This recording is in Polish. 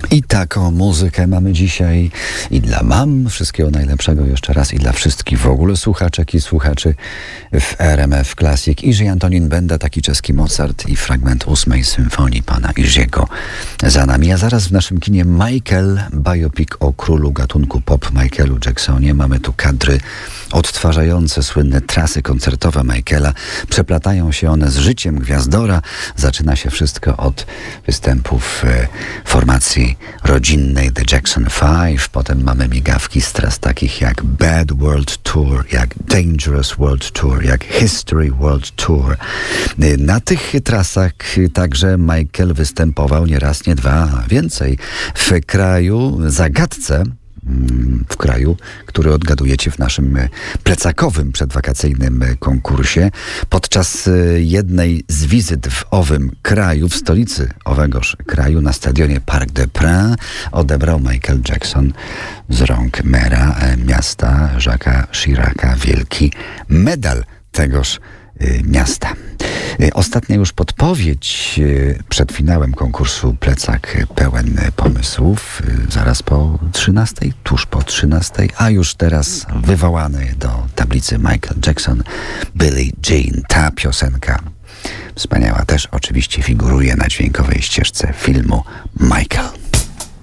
I taką muzykę mamy dzisiaj i dla mam wszystkiego najlepszego jeszcze raz i dla wszystkich w ogóle słuchaczek i słuchaczy w RMF Classic. Iży Antonin Benda, taki czeski Mozart i fragment 8. symfonii pana Iziego za nami. A zaraz w naszym kinie Michael, biopic o królu gatunku pop Michaelu Jacksonie. Mamy tu kadry odtwarzające słynne trasy koncertowe Michaela. Przeplatają się one z życiem gwiazdora. Zaczyna się wszystko od występów formacji rodzinnej The Jackson 5. Potem mamy migawki z tras takich jak Bad World Tour, jak Dangerous World Tour, jak History World Tour. Na tych trasach także Michael występował nie raz, nie dwa, a więcej. W kraju zagadce, w kraju, który odgadujecie w naszym plecakowym przedwakacyjnym konkursie. Podczas jednej z wizyt w owym kraju, w stolicy owegoż kraju, na stadionie Parc des Princes, odebrał Michael Jackson z rąk mera miasta Jacques'a Chiraca wielki medal tegoż miasta. Ostatnia już podpowiedź przed finałem konkursu Plecak pełen pomysłów. Zaraz po 13, tuż po 13, a już teraz wywołany do tablicy Michael Jackson, Billie Jean. Ta piosenka wspaniała też oczywiście figuruje na dźwiękowej ścieżce filmu Michael.